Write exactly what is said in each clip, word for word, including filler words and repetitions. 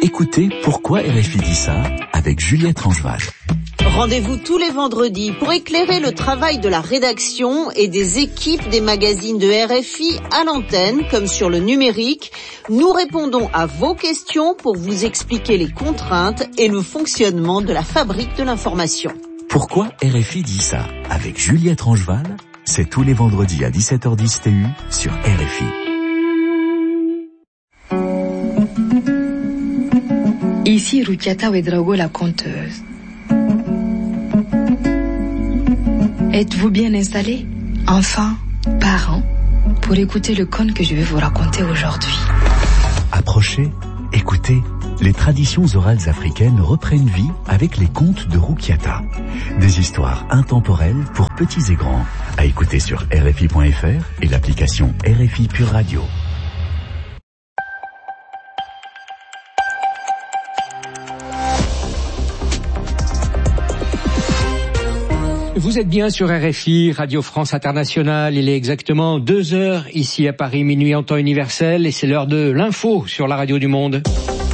Écoutez Pourquoi R F I dit ça avec Juliette Rangeval. Rendez-vous tous les vendredis pour éclairer le travail de la rédaction et des équipes des magazines de R F I à l'antenne comme sur le numérique. Nous répondons à vos questions pour vous expliquer les contraintes et le fonctionnement de la fabrique de l'information. Pourquoi R F I dit ça avec Juliette Rangeval, c'est tous les vendredis à dix-sept heures dix T U sur R F I. Ici Rukiata Ouedraogo, la conteuse. Êtes-vous bien installés, enfants, parents, pour écouter le conte que je vais vous raconter aujourd'hui? Approchez, écoutez, les traditions orales africaines reprennent vie avec les contes de Rukiata. Des histoires intemporelles pour petits et grands, à écouter sur R F I point F R et l'application R F I Pure Radio. Vous êtes bien sur R F I, Radio France Internationale. Il est exactement deux heures ici à Paris, minuit en temps universel, et c'est l'heure de l'info sur la radio du monde.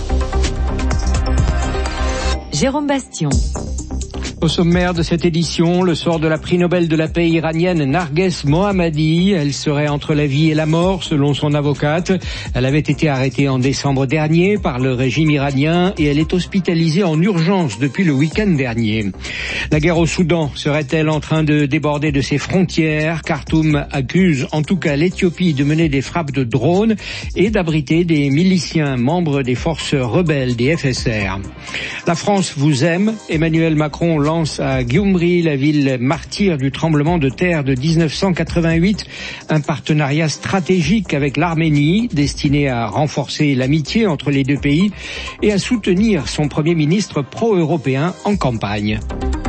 Jérôme Bastion. Au sommaire de cette édition, le sort de la prix Nobel de la paix iranienne Narges Mohammadi. Elle serait entre la vie et la mort selon son avocate. Elle avait été arrêtée en décembre dernier par le régime iranien et elle est hospitalisée en urgence depuis le week-end dernier. La guerre au Soudan serait-elle en train de déborder de ses frontières? Khartoum accuse en tout cas l'Éthiopie de mener des frappes de drones et d'abriter des miliciens membres des forces rebelles des F S R. La France vous aime. Emmanuel Macron lance à Gyumri, la ville martyre du tremblement de terre de dix-neuf cent quatre-vingt-huit, un partenariat stratégique avec l'Arménie destiné à renforcer l'amitié entre les deux pays et à soutenir son Premier ministre pro-européen en campagne.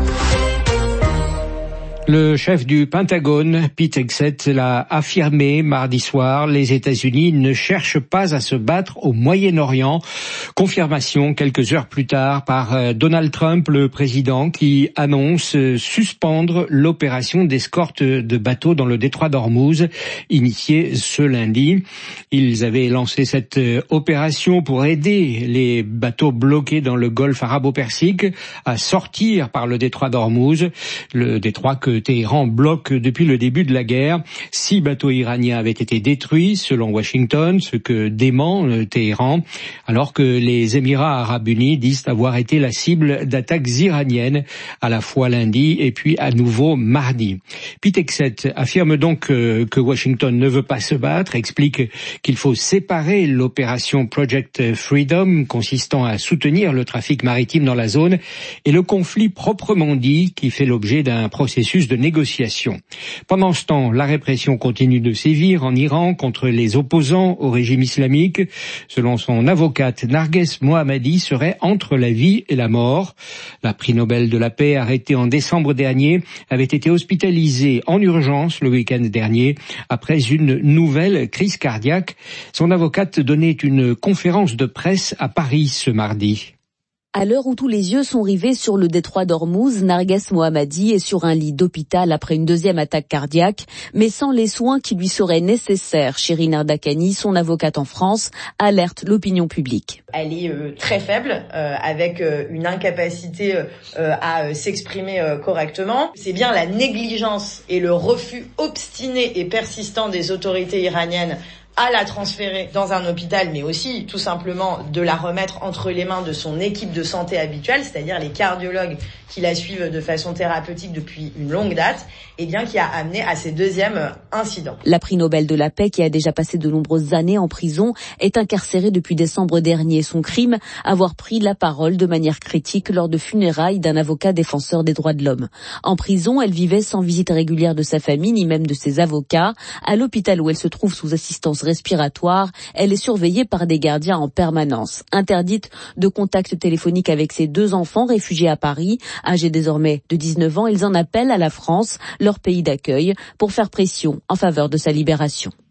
Le chef du Pentagone, Pete Hegseth, l'a affirmé mardi soir, les États-Unis ne cherchent pas à se battre au Moyen-Orient. Confirmation quelques heures plus tard par Donald Trump, le président, qui annonce suspendre l'opération d'escorte de bateaux dans le détroit d'Ormuz, initiée ce lundi. Ils avaient lancé cette opération pour aider les bateaux bloqués dans le golfe arabo-persique à sortir par le détroit d'Ormuz, le détroit que Téhéran bloque depuis le début de la guerre. Six bateaux iraniens avaient été détruits, selon Washington, ce que dément euh, Téhéran, alors que les Émirats arabes unis disent avoir été la cible d'attaques iraniennes, à la fois lundi et puis à nouveau mardi. Pete Hegseth affirme donc euh, que Washington ne veut pas se battre, explique qu'il faut séparer l'opération Project Freedom, consistant à soutenir le trafic maritime dans la zone, et le conflit proprement dit, qui fait l'objet d'un processus de négociation. Pendant ce temps, la répression continue de sévir en Iran contre les opposants au régime islamique. Selon son avocate, Narges Mohammadi serait entre la vie et la mort. La prix Nobel de la paix, arrêtée en décembre dernier, avait été hospitalisée en urgence le week-end dernier après une nouvelle crise cardiaque. Son avocate donnait une conférence de presse à Paris ce mardi. À l'heure où tous les yeux sont rivés sur le détroit d'Ormuz, Narges Mohammadi est sur un lit d'hôpital après une deuxième attaque cardiaque, mais sans les soins qui lui seraient nécessaires. Shirin Ardakani, son avocate en France, alerte l'opinion publique. Elle est euh, très faible, euh, avec euh, une incapacité euh, à euh, s'exprimer euh, correctement. C'est bien la négligence et le refus obstiné et persistant des autorités iraniennes à la transférer dans un hôpital, mais aussi tout simplement de la remettre entre les mains de son équipe de santé habituelle, c'est-à-dire les cardiologues qui la suivent de façon thérapeutique depuis une longue date, et bien qui a amené à ces deuxièmes incidents. La prix Nobel de la paix, qui a déjà passé de nombreuses années en prison, est incarcérée depuis décembre dernier. Son crime, avoir pris la parole de manière critique lors de funérailles d'un avocat défenseur des droits de l'homme. En prison, elle vivait sans visite régulière de sa famille, ni même de ses avocats. À l'hôpital où elle se trouve sous assistance respiratoire, elle est surveillée par des gardiens en permanence. Interdite de contact téléphonique avec ses deux enfants réfugiés à Paris, âgés désormais de dix-neuf ans, ils en appellent à la France, leur pays d'accueil, pour faire pression en faveur de sa libération.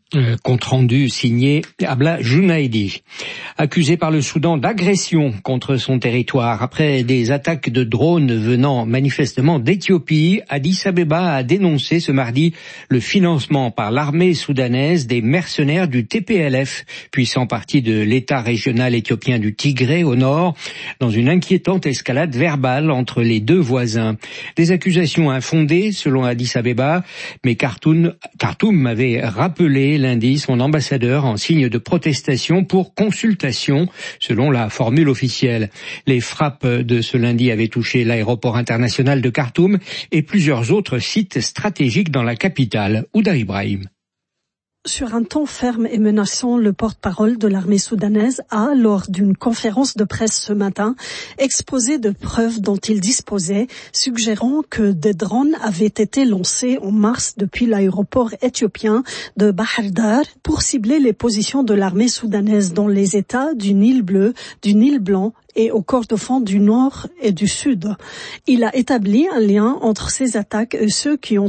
Euh, compte rendu signé Abla Junaidi. Accusé par le Soudan d'agression contre son territoire après des attaques de drones venant manifestement d'Éthiopie, Addis Abeba a dénoncé ce mardi le financement par l'armée soudanaise des mercenaires du T P L F, puissant parti de l'État régional éthiopien du Tigré au nord, dans une inquiétante escalade verbale entre les deux voisins. Des accusations infondées selon Addis Abeba, mais Khartoum, Khartoum avait rappelé lundi son ambassadeur en signe de protestation pour consultation, selon la formule officielle. Les frappes de ce lundi avaient touché l'aéroport international de Khartoum et plusieurs autres sites stratégiques dans la capitale. Ouda Ibrahim. Sur un ton ferme et menaçant, le porte-parole de l'armée soudanaise a, lors d'une conférence de presse ce matin, exposé de preuves dont il disposait, suggérant que des drones avaient été lancés en mars depuis l'aéroport éthiopien de Bahar Dar pour cibler les positions de l'armée soudanaise dans les États du Nil bleu, du Nil blanc et au Kordofan du Nord et du Sud. Il a établi un lien entre ces attaques et ceux qui ont